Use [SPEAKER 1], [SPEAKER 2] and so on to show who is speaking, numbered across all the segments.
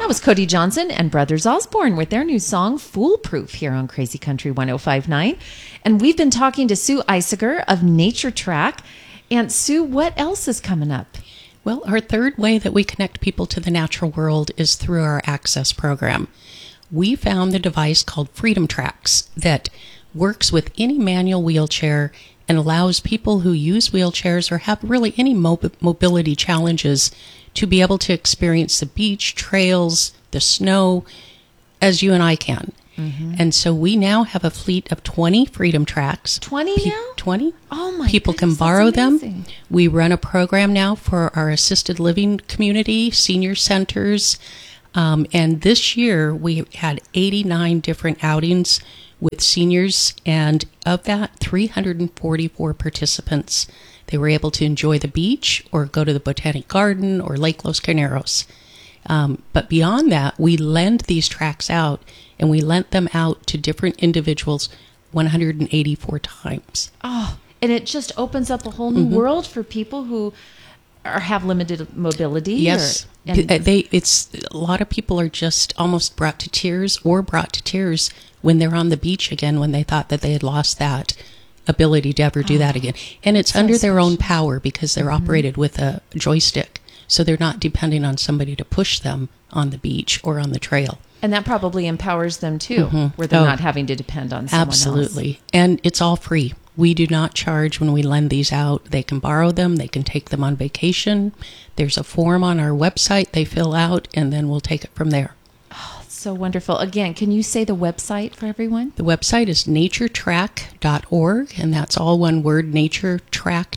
[SPEAKER 1] That was Cody Johnson and Brothers Osborne with their new song, Foolproof, here on Crazy Country 105.9. And we've been talking to Sue Eisiger of Nature Track. And Sue, what else is coming up?
[SPEAKER 2] Well, our third way that we connect people to the natural world is through our Access program. We found the device called Freedom Tracks that works with any manual wheelchair and allows people who use wheelchairs or have really any mobility challenges to be able to experience the beach, trails, the snow, as you and I can. Mm-hmm. And so we now have a fleet of 20 Freedom Tracks.
[SPEAKER 1] 20 now?
[SPEAKER 2] 20.
[SPEAKER 1] Oh my
[SPEAKER 2] People
[SPEAKER 1] goodness,
[SPEAKER 2] can borrow
[SPEAKER 1] that's
[SPEAKER 2] them.
[SPEAKER 1] amazing.
[SPEAKER 2] We run a program now for our assisted living community, senior centers. And this year we had 89 different outings with seniors. And of that, 344 participants. They were able to enjoy the beach or go to the Botanic Garden or Lake Los Carneros. But beyond that, we lend these tracks out, and we lent them out to different individuals 184 times.
[SPEAKER 1] Oh, and it just opens up a whole new world for people who have limited mobility.
[SPEAKER 2] Yes. It's a lot of people are just almost brought to tears when they're on the beach again, when they thought that they had lost that ability to ever do that again. And it's under their own power because they're operated with a joystick. So they're not depending on somebody to push them on the beach or on the trail.
[SPEAKER 1] And that probably empowers them too, where they're not having to depend on someone
[SPEAKER 2] Absolutely.
[SPEAKER 1] else.
[SPEAKER 2] And it's all free. We do not charge when we lend these out. They can borrow them. They can take them on vacation. There's a form on our website they fill out, and then we'll take it from there.
[SPEAKER 1] So wonderful. Again, can you say the website for everyone?
[SPEAKER 2] The website is naturetrack.org, and that's all one word, naturetrack,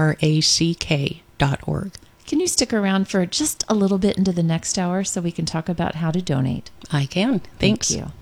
[SPEAKER 2] TRACK.org.
[SPEAKER 1] Can you stick around for just a little bit into the next hour so we can talk about how to donate?
[SPEAKER 2] I can. Thanks.
[SPEAKER 1] Thank you.